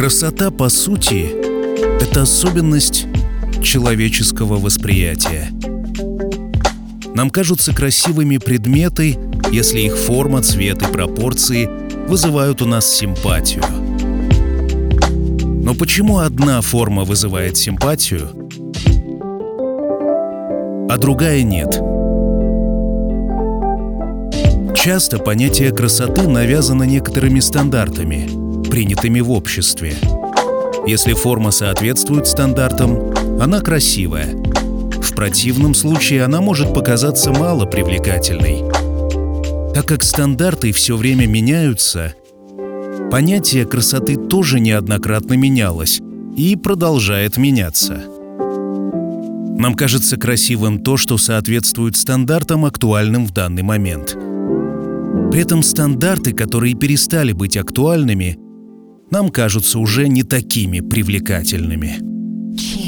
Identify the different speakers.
Speaker 1: Красота, по сути, это особенность человеческого восприятия. Нам кажутся красивыми предметы, если их форма, цвет и пропорции вызывают у нас симпатию. Но почему одна форма вызывает симпатию, а другая нет? Часто понятие красоты навязано некоторыми стандартами, принятыми в обществе. Если форма соответствует стандартам, она красивая. В противном случае она может показаться мало привлекательной. Так как стандарты все время меняются, понятие красоты тоже неоднократно менялось и продолжает меняться. Нам кажется красивым то, что соответствует стандартам, актуальным в данный момент. При этом стандарты, которые перестали быть актуальными, нам кажутся уже не такими привлекательными.